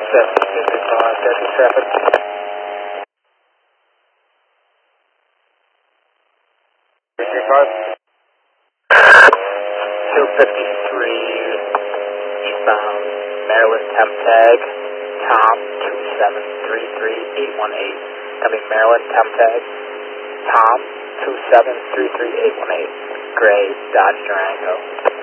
Delta traffic. 253 eastbound Maryland temp tag, Tom 2733818. Coming Maryland temp tag, Tom 2733818. Gray Dodge Durango.